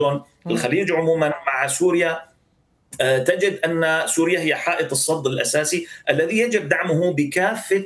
الخليج عموما مع سوريا، تجد أن سوريا هي حائط الصد الأساسي الذي يجب دعمه بكافة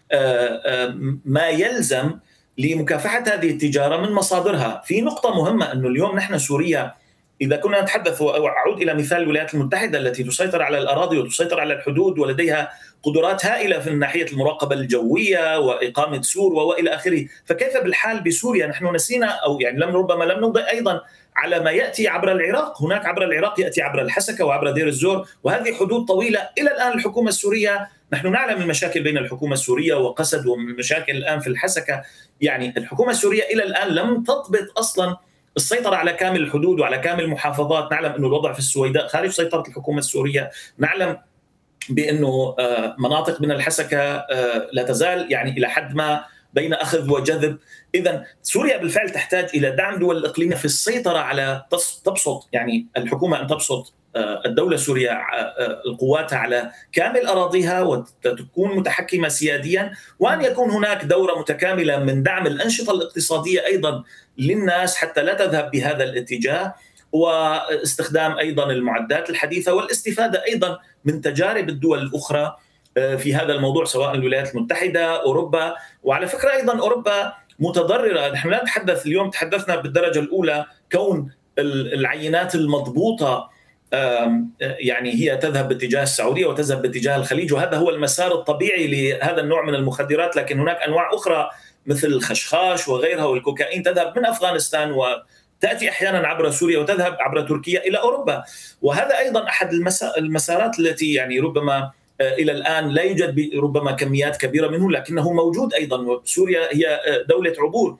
ما يلزم لمكافحة هذه التجارة من مصادرها. في نقطة مهمة، أنه اليوم نحن سوريا إذا كنا نتحدث، وأعود إلى مثال الولايات المتحدة التي تسيطر على الأراضي وتسيطر على الحدود ولديها قدرات هائلة في ناحية المراقبة الجوية وإقامة سور وإلى آخره، فكيف بالحال بسوريا؟ نحن نسينا، أو يعني ربما لم نضئ أيضا على ما يأتي عبر العراق. هناك عبر العراق يأتي عبر الحسكة وعبر دير الزور، وهذه حدود طويلة. إلى الآن الحكومة السورية، نحن نعلم المشاكل بين الحكومة السورية وقسد، والمشاكل الآن في الحسكة. يعني الحكومة السورية إلى الآن لم تضبط أصلا السيطرة على كامل الحدود وعلى كامل المحافظات. نعلم أن الوضع في السويداء خارج سيطرة الحكومة السورية، نعلم بأنه مناطق من الحسكة لا تزال يعني إلى حد ما بين أخذ وجذب. إذن سوريا بالفعل تحتاج إلى دعم دول الإقليمية في السيطرة على تبسط، يعني الحكومة أن تبسط الدولة السورية قواتها على كامل أراضيها وتكون متحكمة سياديا، وأن يكون هناك دورة متكاملة من دعم الأنشطة الاقتصادية أيضا للناس حتى لا تذهب بهذا الاتجاه، واستخدام أيضا المعدات الحديثة والاستفادة أيضا من تجارب الدول الأخرى في هذا الموضوع، سواء الولايات المتحدة، أوروبا. وعلى فكرة أيضا أوروبا متضررة. نحن لا نتحدث اليوم، تحدثنا بالدرجة الأولى كون العينات المضبوطة يعني هي تذهب باتجاه السعودية وتذهب باتجاه الخليج، وهذا هو المسار الطبيعي لهذا النوع من المخدرات. لكن هناك أنواع أخرى مثل الخشخاش وغيرها والكوكايين تذهب من أفغانستان وتأتي أحيانا عبر سوريا وتذهب عبر تركيا إلى أوروبا. وهذا أيضا أحد المسارات التي يعني ربما إلى الآن لا يوجد ربما كميات كبيرة منه، لكنه موجود أيضا. وسوريا هي دولة عبور،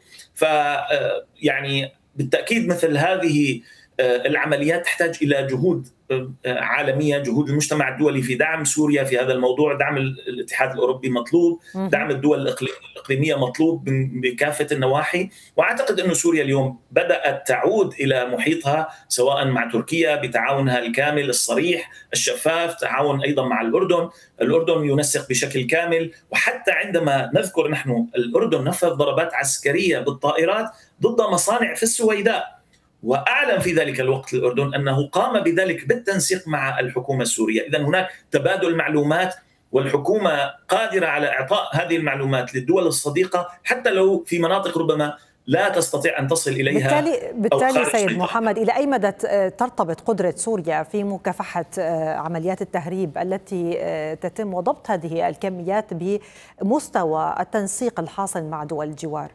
يعني بالتأكيد مثل هذه العمليات تحتاج إلى جهود عالمية، جهود المجتمع الدولي في دعم سوريا في هذا الموضوع. دعم الاتحاد الأوروبي مطلوب، دعم الدول الإقليمية مطلوب بكافة النواحي. وأعتقد أن سوريا اليوم بدأت تعود إلى محيطها، سواء مع تركيا بتعاونها الكامل الصريح الشفاف، تعاون أيضا مع الأردن ينسق بشكل كامل. وحتى عندما نذكر نحن الأردن نفذ ضربات عسكرية بالطائرات ضد مصانع في السويداء، وأعلن في ذلك الوقت الأردن أنه قام بذلك بالتنسيق مع الحكومة السورية. إذن هناك تبادل معلومات، والحكومة قادرة على إعطاء هذه المعلومات للدول الصديقة حتى لو في مناطق ربما لا تستطيع أن تصل إليها. بالتالي سيد محمد، إلى أي مدى ترتبط قدرة سوريا في مكافحة عمليات التهريب التي تتم وضبط هذه الكميات بمستوى التنسيق الحاصل مع دول الجوار؟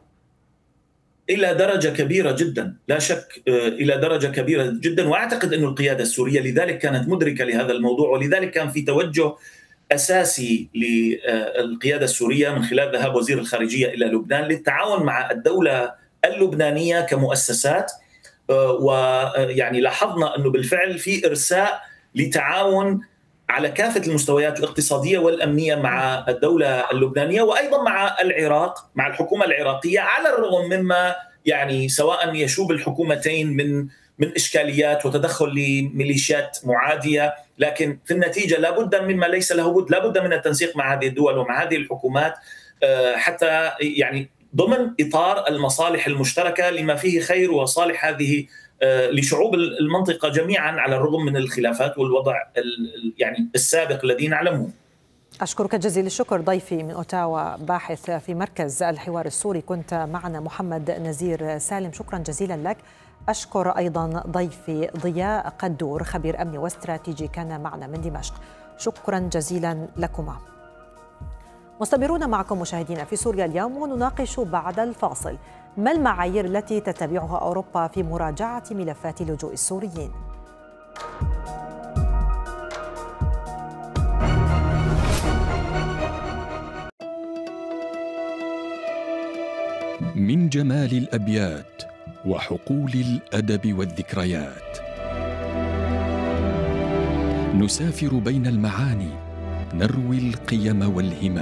إلى درجة كبيرة جدا، لا شك، إلى درجة كبيرة جدا. وأعتقد أن القيادة السورية لذلك كانت مدركة لهذا الموضوع، ولذلك كان في توجه أساسي للقيادة السورية من خلال ذهاب وزير الخارجية إلى لبنان للتعاون مع الدولة اللبنانية كمؤسسات. ويعني لاحظنا أنه بالفعل في إرساء لتعاون على كافة المستويات الاقتصادية والأمنية مع الدولة اللبنانية، وأيضا مع العراق، مع الحكومة العراقية، على الرغم مما يعني سواء يشوب الحكومتين من إشكاليات وتدخل لميليشيات معادية. لكن في النتيجة لابد مما ليس له بد، لابد من التنسيق مع هذه الدول ومع هذه الحكومات حتى يعني ضمن إطار المصالح المشتركة لما فيه خير وصالح هذه لشعوب المنطقة جميعا، على الرغم من الخلافات والوضع يعني السابق الذي نعلمه. أشكرك جزيل الشكر. ضيفي من أوتاوا باحث في مركز الحوار السوري، كنت معنا محمد نزير سالم، شكرا جزيلا لك. أشكر أيضا ضيفي ضياء قدور، خبير أمني واستراتيجي، كان معنا من دمشق، شكرا جزيلا لكما. مستمرون معكم مشاهدينا في سوريا اليوم، ونناقش بعد الفاصل ما المعايير التي تتبعها أوروبا في مراجعة ملفات لجوء السوريين. من جمال الأبيات وحقول الأدب والذكريات نسافر بين المعاني، نروي القيم والهمم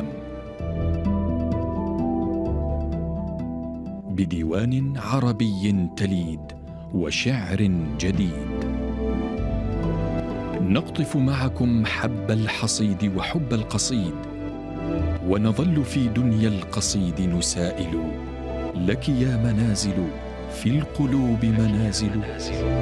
بديوان عربي تليد وشعر جديد. نقطف معكم حب الحصيد وحب القصيد، ونظل في دنيا القصيد نسائل: لك يا منازل في القلوب منازل.